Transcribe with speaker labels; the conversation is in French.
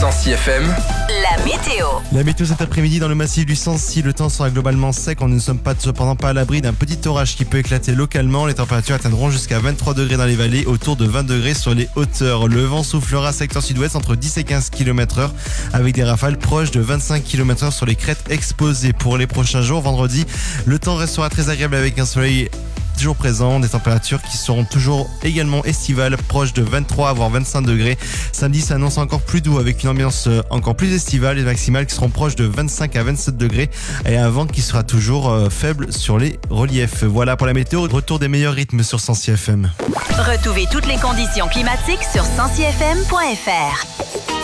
Speaker 1: Sancy FM.
Speaker 2: La météo.
Speaker 3: La météo cet après-midi dans le massif du Sancy, le temps sera globalement sec. Nous ne sommes cependant pas à l'abri d'un petit orage qui peut éclater localement. Les températures atteindront jusqu'à 23 degrés dans les vallées, autour de 20 degrés sur les hauteurs. Le vent soufflera secteur sud-ouest entre 10 et 15 km/h avec des rafales proches de 25 km/h sur les crêtes exposées. Pour les prochains jours, vendredi, le temps restera très agréable avec un soleil toujours présent, des températures qui seront toujours également estivales, proches de 23 voire 25 degrés. Samedi s'annonce encore plus doux avec une ambiance encore plus estivale, les maximales qui seront proches de 25 à 27 degrés et un vent qui sera toujours faible sur les reliefs. Voilà pour la météo, retour des meilleurs rythmes sur Sancy FM.
Speaker 2: Retrouvez toutes les conditions climatiques sur sancyfm.fr.